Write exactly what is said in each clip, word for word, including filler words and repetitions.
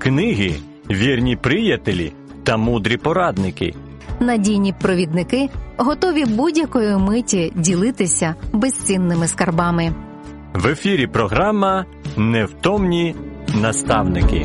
книги, вірні приятелі та мудрі порадники. Надійні провідники, готові будь-якої миті ділитися безцінними скарбами. В ефірі програма «Невтомні наставники».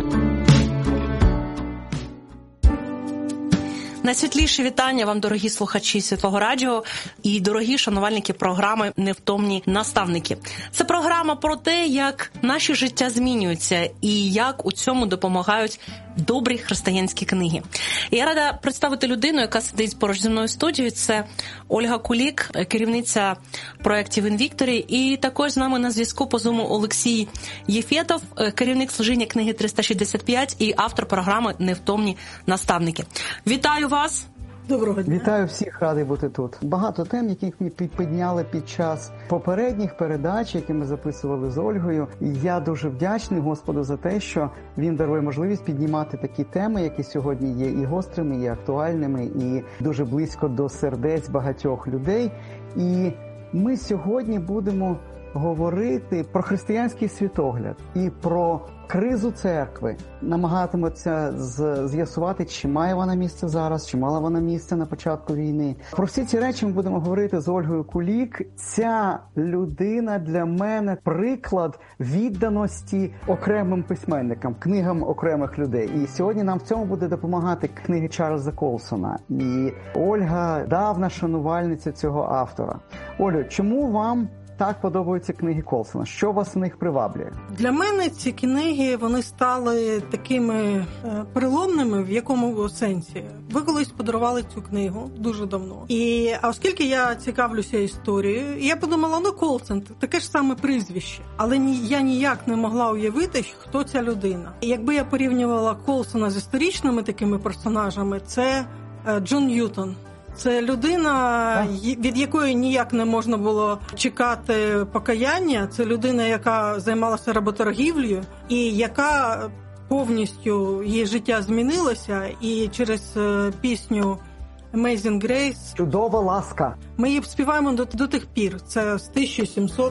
Найсвітліші вітання вам, дорогі слухачі Світлого Радіо і дорогі шанувальники програми «Невтомні наставники». Це програма про те, як наші життя змінюються і як у цьому допомагають добрі християнські книги. І я рада представити людину, яка сидить поруч зі мною в студії. Це Ольга Кулік, керівниця проєктів «Інвікторі». І також з нами на зв'язку по Зуму Олексій Єфєтов, керівник служіння книги триста шістдесят п'ять і автор програми «Невтомні наставники». Вітаю вас! Доброго дня. Вітаю всіх, радий бути тут. Багато тем, яких ми підняли під час попередніх передач, які ми записували з Ольгою. І я дуже вдячний Господу за те, що Він дарує можливість піднімати такі теми, які сьогодні є і гострими, і актуальними, і дуже близько до сердець багатьох людей. І ми сьогодні будемо говорити про християнський світогляд і про кризу церкви. Намагатимуться з'ясувати, чи має вона місце зараз, чи мала вона місце на початку війни. Про всі ці речі ми будемо говорити з Ольгою Кулік. Ця людина для мене приклад відданості окремим письменникам, книгам окремих людей. І сьогодні нам в цьому буде допомагати книги Чарльза Колсона. І Ольга давна шанувальниця цього автора. Олю, чому вам так подобаються книги Колсона? Що вас в них приваблює? Для мене ці книги, вони стали такими е, переломними, в якому сенсі. Ви колись подарували цю книгу дуже давно. І а оскільки я цікавлюся історією, я подумала, ну Колсон, таке ж саме прізвище. Але ні, я ніяк не могла уявити, хто ця людина. І якби я порівнювала Колсона з історичними такими персонажами, це е, Джон Ньютон. Це людина, від якої ніяк не можна було чекати покаяння. Це людина, яка займалася работоргівлею і яка повністю, її життя змінилося. І через пісню Amazing Grace «Чудова ласка» ми її співаємо до, до тих пір. Це з тисяча сімсот.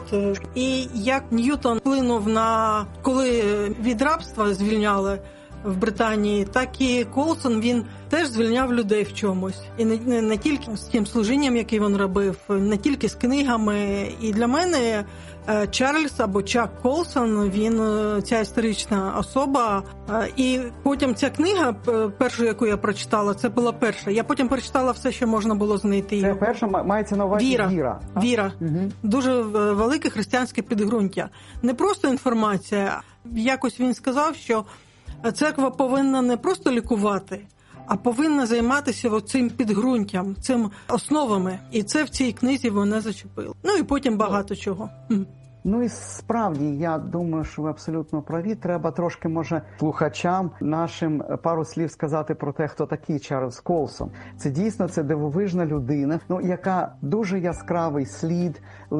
І як Ньютон вплинув на, коли від рабства звільняли в Британії, так і Колсон, він теж звільняв людей в чомусь. І не, не, не тільки з тим служінням, яке він робив, не тільки з книгами. І для мене Чарльз або Чак Колсон, він ця історична особа. І потім ця книга, першу, яку я прочитала, це була перша. Я потім прочитала все, що можна було знайти. Це перша, мається на увазі віра. Віра. Віра. Угу. Дуже велике християнське підґрунтя. Не просто інформація. Якось він сказав, що церква повинна не просто лікувати, а повинна займатися цим підґрунтям, цим основами. І це в цій книзі мене зачепило. Ну і потім багато чого. Ну і справді, я думаю, що ви абсолютно праві. Треба трошки, може, слухачам нашим пару слів сказати про те, хто такий Чарльз Колсон. Це дійсно, це дивовижна людина, ну, яка дуже яскравий слід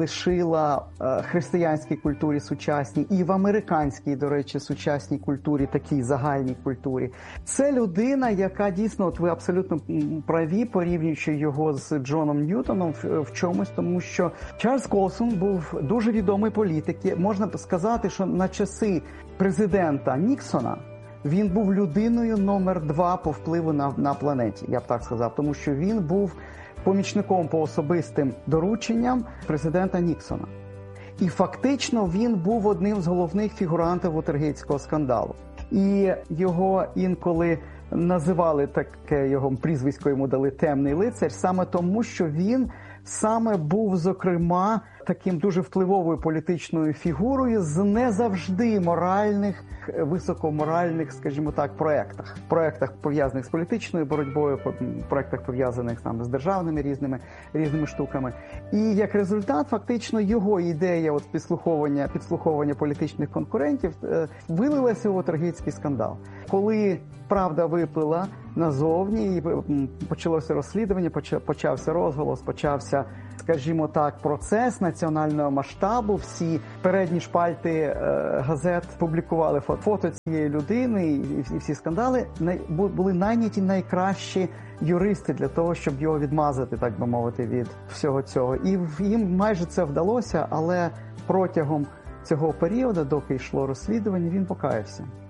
лишила е, християнській культурі сучасній і в американській, до речі, сучасній культурі, такій загальній культурі. Це людина, яка дійсно, от ви абсолютно праві, порівнюючи його з Джоном Ньютоном в, в чомусь, тому що Чарльз Колсон був дуже відомий політики. Можна сказати, що на часи президента Ніксона він був людиною номер два по впливу на, на планеті, я б так сказав, тому що він був помічником по особистим дорученням президента Ніксона. І фактично він був одним з головних фігурантів Вотергейтського скандалу. І його інколи називали, таке його прізвисько йому дали, темний лицар, саме тому, що він саме був, зокрема, таким дуже впливовою політичною фігурою з не завжди моральних, високоморальних, скажімо так, проєктах. Проєктах, пов'язаних з політичною боротьбою, проєктах, пов'язаних там з державними різними, різними штуками. І як результат, фактично, його ідея от підслуховування, підслуховування політичних конкурентів вилилася у Вотергейтський скандал. Коли правда виплила назовні, і почалося розслідування, почався розголос, почався, скажімо так, процес національного масштабу. Всі передні шпальти е, газет публікували фото цієї людини, і, і всі скандали. Були найняті найкращі юристи для того, щоб його відмазати, так би мовити, від всього цього. І їм майже це вдалося, але протягом цього періоду, доки йшло розслідування, він покаявся.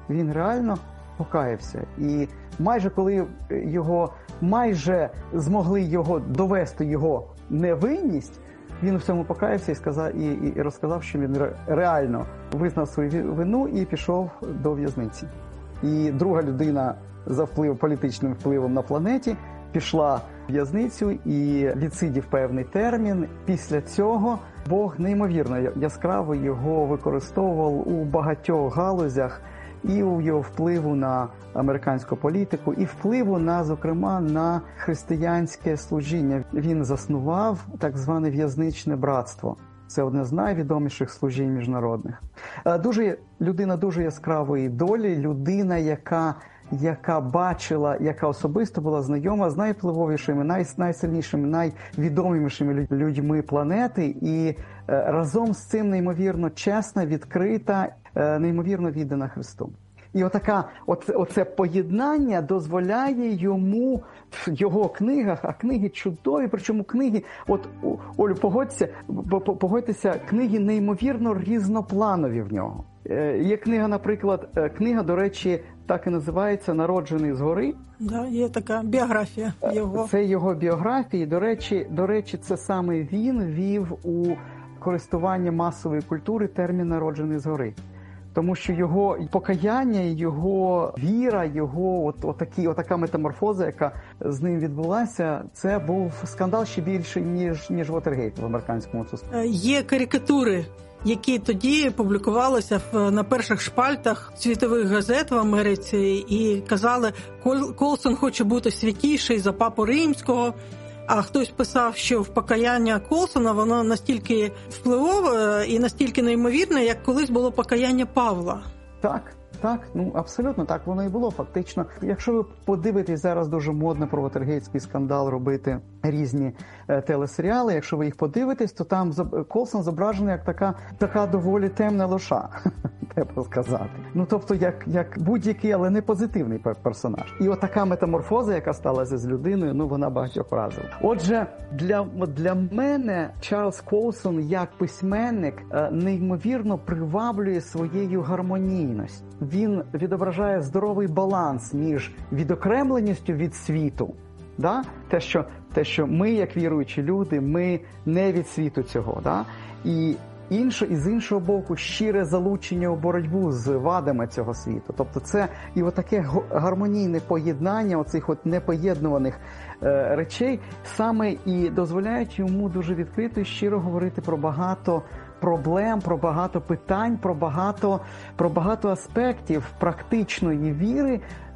Він реально покаявся. І майже коли його, майже змогли його довести його невинність, він в цьому покаявся і сказав, і, і розказав, що він реально визнав свою вину і пішов до в'язниці. І друга людина за вплив, політичним впливом на планеті пішла в в'язницю і відсидів певний термін. Після цього Бог неймовірно яскраво його використовував у багатьох галузях, і у його впливу на американську політику, і впливу на, зокрема, на християнське служіння. Він заснував так зване в'язничне братство. Це одне з найвідоміших служінь міжнародних. Дуже людина дуже яскравої долі, людина, яка яка бачила, яка особисто була знайома з найвпливовішими, най, найсильнішими, найвідомішими людьми планети, і разом з цим неймовірно чесна, відкрита, неймовірно віддана Христу. І отака, оце, оце поєднання дозволяє йому в його книгах, а книги чудові, причому книги, от, Олю, погодься, погодьтеся, книги неймовірно різнопланові в нього. Є книга, наприклад, книга, до речі, так і називається «Народжений згори». Да, є така біографія його. Це його біографії. До речі, до речі, це саме він ввів у користування масової культури термін «народжений згори». Тому що його покаяння, його віра, його от, отакі, отака метаморфоза, яка з ним відбулася, це був скандал ще більший, ніж, ніж Вотергейт в американському суспільстві. Є карикатури, які тоді публікувалися на перших шпальтах світових газет в Америці і казали, Колсон хоче бути святіший за папу Римського. А хтось писав, що в покаяння Колсона воно настільки впливове і настільки неймовірне, як колись було покаяння Павла. Так, так, ну абсолютно так воно і було фактично. Якщо ви подивитесь, зараз дуже модно про Вотергейтський скандал робити різні е, телесеріали, якщо ви їх подивитесь, то там Колсон зображений як така, така доволі темна лоша, треба сказати. Ну тобто як, як будь-який, але не позитивний персонаж. І отака метаморфоза, яка сталася з людиною, ну вона багатьох вразила. Отже, для, для мене Чарльз Колсон як письменник е, неймовірно приваблює своєю гармонійністю. Він відображає здоровий баланс між відокремленістю від світу, да? те, що, те, що ми, як віруючі люди, ми не від світу цього, да? і, інше, і з іншого боку, щире залучення у боротьбу з вадами цього світу. Тобто це і отаке гармонійне поєднання оцих от непоєднуваних е, речей саме і дозволяють йому дуже відкрито і щиро говорити про багато проблем, про багато питань, про багато, про багато аспектів практичної віри,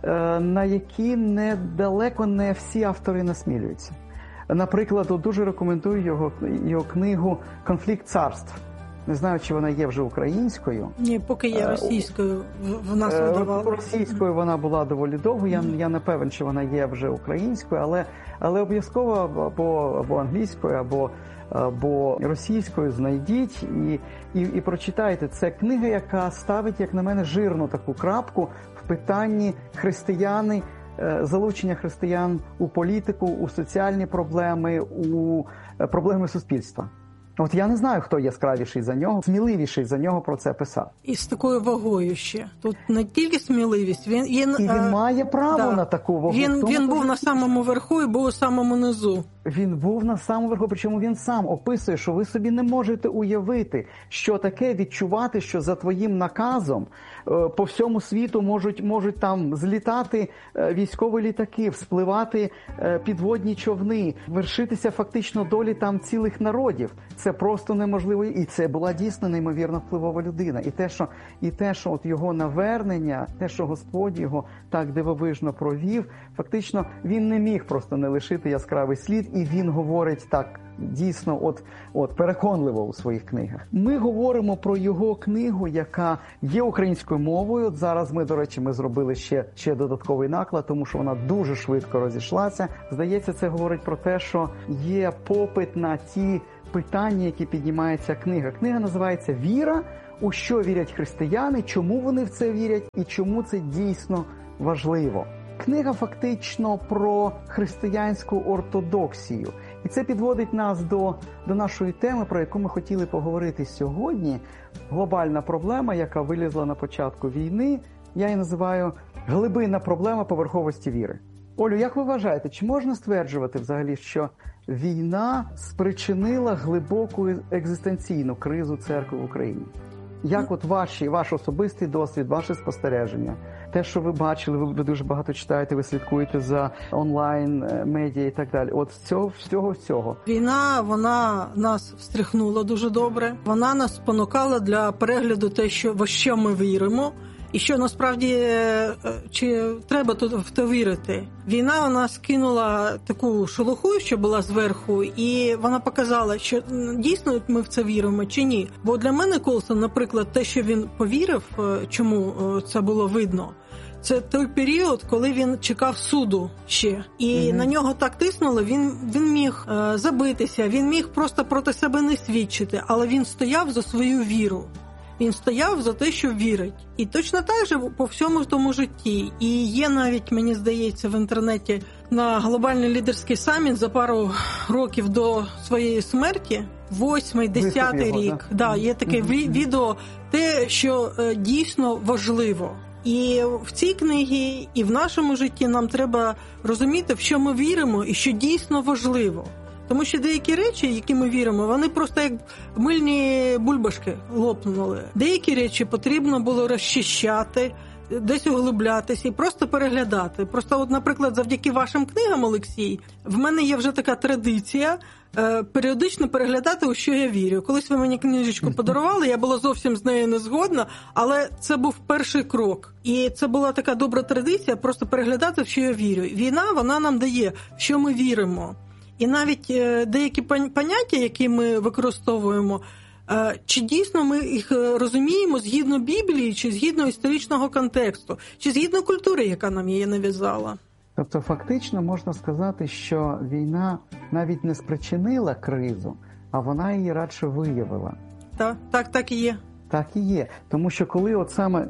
на які недалеко не всі автори насмілюються. Наприклад, дуже рекомендую його, його книгу «Конфлікт царств». Не знаю, чи вона є вже українською. Ні, поки є російською. В нас видавали. Російською вона була доволі довго. Я, я не певен, чи вона є вже українською, але, але обов'язково або, або англійською, або або російською знайдіть і, і, і прочитайте. Це книга, яка ставить, як на мене, жирну таку крапку в питанні християни, залучення християн у політику, у соціальні проблеми, у проблеми суспільства. От я не знаю, хто яскравіший за нього, сміливіший за нього про це писав. І з такою вагою ще. Тут не тільки сміливість, він... він і він а, має право да. на таку вагу. Він, тому, він був на самому верху і був у самому низу. Він був на самому верху, причому він сам описує, що ви собі не можете уявити, що таке відчувати, що за твоїм наказом по всьому світу можуть, можуть там злітати військові літаки, вспливати підводні човни, вершитися фактично долі там цілих народів. Це просто неможливо. І це була дійсно неймовірно впливова людина. І те, що, і те, що от його навернення, те, що Господь його так дивовижно провів, фактично він не міг просто не лишити яскравий слід, і він говорить так дійсно от, от переконливо у своїх книгах. Ми говоримо про його книгу, яка є українською мовою. От зараз ми, до речі, ми зробили ще, ще додатковий наклад, тому що вона дуже швидко розійшлася. Здається, це говорить про те, що є попит на ті питання, які піднімається книга. Книга називається «Віра. У що вірять християни, чому вони в це вірять і чому це дійсно важливо». Книга фактично про християнську ортодоксію. І це підводить нас до, до нашої теми, про яку ми хотіли поговорити сьогодні. Глобальна проблема, яка вилізла на початку війни, я її називаю глибинна проблема поверховості віри. Олю, як ви вважаєте, чи можна стверджувати взагалі, що війна спричинила глибоку екзистенційну кризу церкви в Україні? Як от ваші, ваш особистий досвід, ваше спостереження, те, що ви бачили, ви, ви дуже багато читаєте, ви слідкуєте за онлайн-медіа і так далі. От з цього всього всього. Війна, вона нас встряхнула дуже добре. Вона нас спонукала для перегляду те, що, во що ми віримо. І що насправді, чи треба тут в те вірити? Війна, вона скинула таку шелуху, що була зверху, і вона показала, що дійсно ми в це віримо чи ні. Бо для мене Колсон, наприклад, те, що він повірив, чому це було видно, це той період, коли він чекав суду ще. І mm-hmm. на нього так тиснуло, він, він міг е, забитися, він міг просто проти себе не свідчити, але він стояв за свою віру. Він стояв за те, що вірить. І точно так же по всьому тому житті. І є навіть, мені здається, в інтернеті на глобальний лідерський саміт за пару років до своєї смерті, восьмий, десятий рік. Його, да? Да, є таке mm-hmm. відео, те, що е, дійсно важливо. І в цій книгі, і в нашому житті нам треба розуміти, в що ми віримо і що дійсно важливо. Тому що деякі речі, які ми віримо, вони просто як мильні бульбашки лопнули. Деякі речі потрібно було розчищати, десь углублятися і просто переглядати. Просто, от, наприклад, завдяки вашим книгам, Олексій, в мене є вже така традиція е, періодично переглядати, у що я вірю. Колись ви мені книжечку подарували, я була зовсім з нею не згодна, але це був перший крок. І це була така добра традиція просто переглядати, в що я вірю. Війна, вона нам дає, в що ми віримо. І навіть деякі поняття, які ми використовуємо, чи дійсно ми їх розуміємо згідно Біблії, чи згідно історичного контексту, чи згідно культури, яка нам її нав'язала. Тобто фактично можна сказати, що війна навіть не спричинила кризу, а вона її радше виявила. Так, так, так і є. Так і є. Тому що коли от саме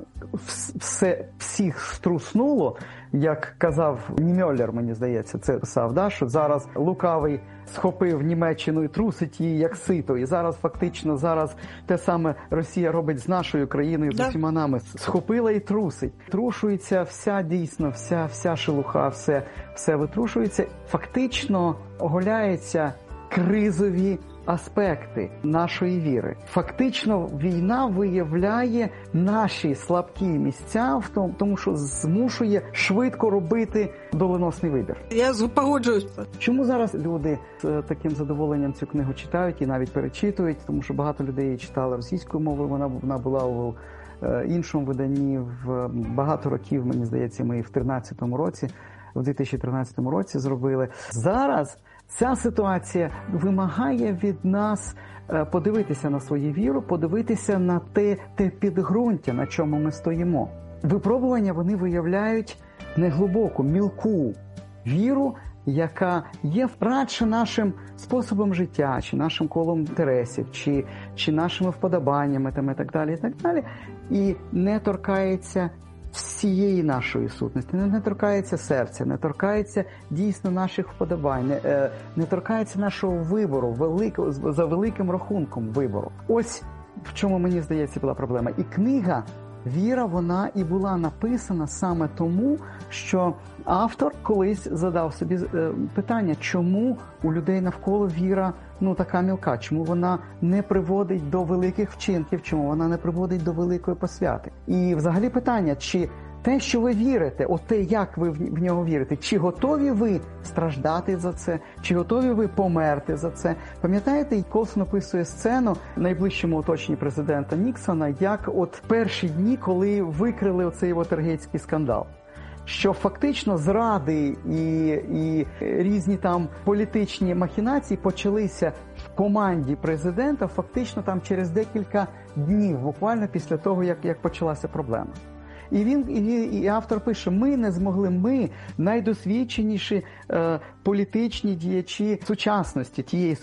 все, всіх струснуло, як казав Німьоллер, мені здається, це писав, да, що зараз лукавий схопив Німеччину і трусить її як сито. І зараз фактично зараз те саме Росія робить з нашою країною, з усіма нами. Схопила і трусить. Трушується вся дійсно, вся, вся шелуха, все, все витрушується. Фактично оголяються кризові аспекти нашої віри. Фактично війна виявляє наші слабкі місця в тому, тому що змушує швидко робити доленосний вибір. Я погоджуюсь. Чому зараз люди з таким задоволенням цю книгу читають і навіть перечитують? Тому що багато людей її читали російською мовою, вона, вона була у іншому виданні в багато років, мені здається, ми в тринадцятому році, в дві тисячі тринадцятому році зробили. Зараз ця ситуація вимагає від нас подивитися на свою віру, подивитися на те, те підґрунтя, на чому ми стоїмо. Випробування, вони виявляють неглибоку, мілку віру, яка є радше нашим способом життя, чи нашим колом інтересів, чи, чи нашими вподобаннями там, і так далі, і так далі, і не торкається всієї нашої сутності, не, не торкається серця, не торкається дійсно наших вподобань, не, не торкається нашого вибору, великого, за великим рахунком вибору. Ось в чому, мені здається, була проблема. І книга «Віра», вона і була написана саме тому, що автор колись задав собі питання, чому у людей навколо віра ну така мілка, чому вона не приводить до великих вчинків, чому вона не приводить до великої посвяти. І взагалі питання, чи те, що ви вірите, от те, як ви в нього вірите, чи готові ви страждати за це, чи готові ви померти за це. Пам'ятаєте, Колсон описує сцену в найближчому оточенні президента Ніксона, як от перші дні, коли викрили оцей вотергейтський скандал. Що фактично зради і, і різні там політичні махінації почалися в команді президента фактично там через декілька днів, буквально після того, як, як почалася проблема. І він, і, і автор пише, ми не змогли, ми, найдосвідченіші е, політичні діячі сучасності, тієї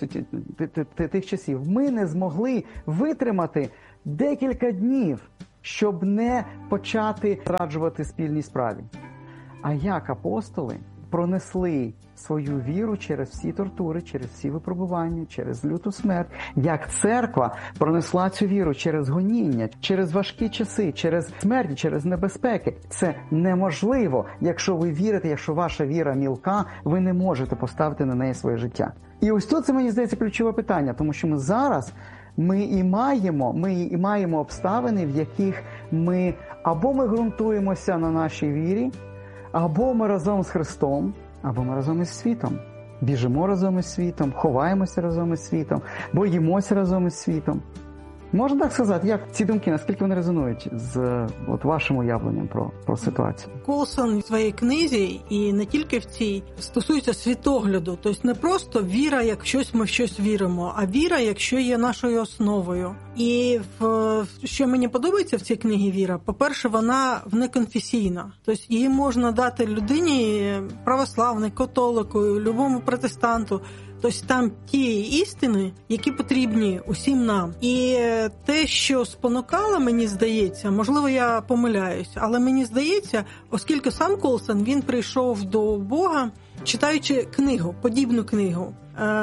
тих часів, ми не змогли витримати декілька днів, щоб не почати зраджувати спільній справі. А як апостоли пронесли свою віру через всі тортури, через всі випробування, через люту смерть. Як церква пронесла цю віру через гоніння, через важкі часи, через смерті, через небезпеки. Це неможливо, якщо ви вірите, якщо ваша віра мілка, ви не можете поставити на неї своє життя. І ось тут це, мені здається, ключове питання, тому що ми зараз Ми і маємо, ми і маємо обставини, в яких ми або ми ґрунтуємося на нашій вірі, або ми разом з Христом, або ми разом із світом. Біжимо разом із світом, ховаємося разом із світом, боїмося разом із світом. Можна так сказати, як ці думки, наскільки вони резонують з от, вашим уявленням про, про ситуацію? Колсон в своїй книзі, і не тільки в цій, стосується світогляду. Тобто не просто віра, як щось ми в щось віримо, а віра, якщо є нашою основою. І в, що мені подобається в цій книгі «Віра», по-перше, вона неконфесійна. Тобто її можна дати людині, православний, католику, любому протестанту. Тобто там ті істини, які потрібні усім нам. І те, що спонукало, мені здається, можливо, я помиляюсь, але мені здається, оскільки сам Колсон, він прийшов до Бога, читаючи книгу, подібну книгу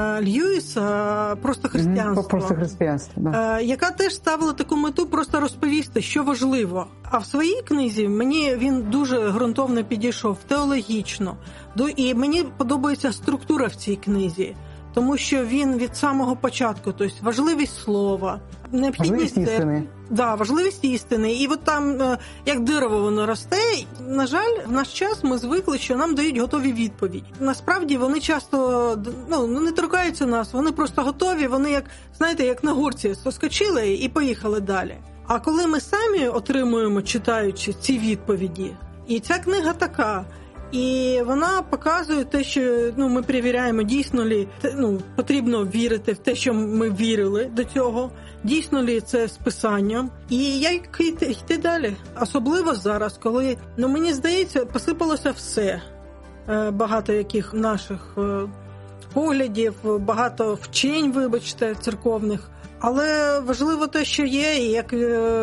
Льюіса «Просто християнство», «Просто християнство», да. яка теж ставила таку мету просто розповісти, що важливо. А в своїй книзі мені він дуже ґрунтовно підійшов, теологічно. І мені подобається структура в цій книзі. Тому що він від самого початку, тобто важливість слова, необхідність важливість істини. Да, важливість істини. І от там, як дерево воно росте, на жаль, в наш час ми звикли, що нам дають готові відповіді. Насправді вони часто ну, не торкаються нас, вони просто готові, вони як, знаєте, як на горці соскочили і поїхали далі. А коли ми самі отримуємо, читаючи ці відповіді, і ця книга така, і вона показує те, що ну, ми перевіряємо, дійсно ли ну, потрібно вірити в те, що ми вірили до цього, дійсно ли це з Писанням, і як йти, йти далі. Особливо зараз, коли, ну, мені здається, посипалося все. Багато яких наших поглядів, багато вчень, вибачте, церковних. Але важливо те, що є, і як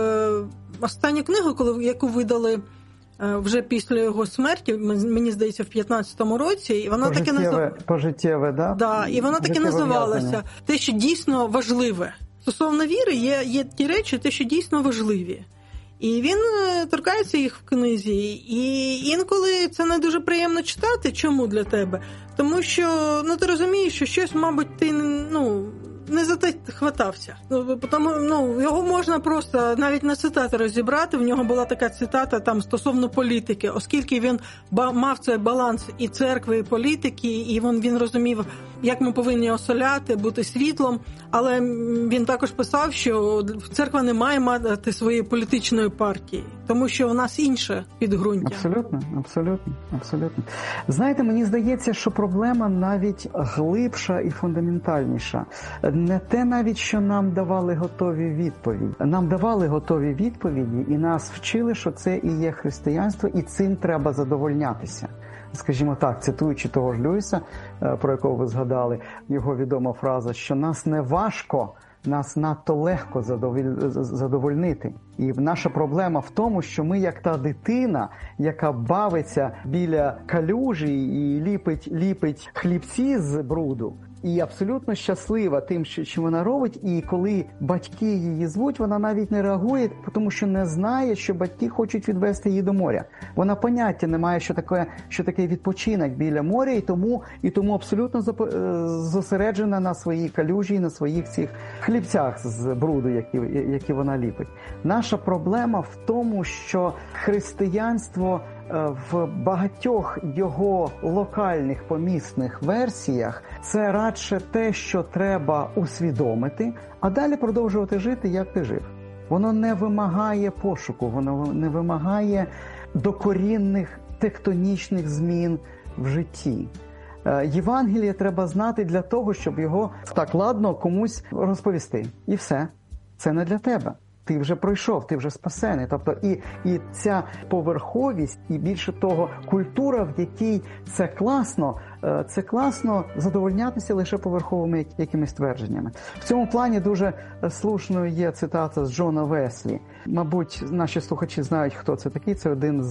останню книгу, коли, яку видали вже після його смерті, мені здається, в п'ятнадцятому році, і вона таке називалася. Пожиттєве, да? Да, і вона таке називалася. Те, що дійсно важливе. Стосовно віри, є, є ті речі, те, що дійсно важливі. І він торкається їх в книзі. І інколи це не дуже приємно читати. Чому для тебе? Тому що, ну, ти розумієш, що щось, мабуть, ти, ну, не за те хватався. Ну, тому, ну, його можна просто навіть на цитати розібрати. В нього була така цитата там стосовно політики, оскільки він мав цей баланс і церкви, і політики, і він, він розумів, як ми повинні осоляти, бути світлом, але він також писав, що церква не має мати своєї політичної партії, тому що у нас інше підґрунтя. Абсолютно, абсолютно, абсолютно. Знаєте, мені здається, що проблема навіть глибша і фундаментальніша. Не те навіть, що нам давали готові відповіді. Нам давали готові відповіді і нас вчили, що це і є християнство, і цим треба задовольнятися. Скажімо так, цитуючи того ж Льюіса, про якого ви згадали, його відома фраза, що нас не важко, нас надто легко задовольнити. І наша проблема в тому, що ми як та дитина, яка бавиться біля калюжі і ліпить, ліпить хлібці з бруду, і абсолютно щаслива тим, що вона робить, і коли батьки її звуть, вона навіть не реагує, тому що не знає, що батьки хочуть відвести її до моря. Вона поняття не має, що таке, що таке відпочинок біля моря, і тому, і тому абсолютно зосереджена на своїй калюжі і на своїх цих хлібцях з бруду, які, які вона ліпить. Наша проблема в тому, що християнство в багатьох його локальних помісних версіях це радше те, що треба усвідомити, а далі продовжувати жити, як ти жив. Воно не вимагає пошуку, воно не вимагає докорінних тектонічних змін в житті. Євангеліє треба знати для того, щоб його так ладно комусь розповісти. І все. Це не для тебе. Ти вже пройшов, ти вже спасений. Тобто і, і ця поверховість, і більше того, культура, в якій це класно, це класно задовольнятися лише поверховими якимись твердженнями. В цьому плані дуже слушною є цитата з Джона Веслі. Мабуть, наші слухачі знають, хто це такий. Це один з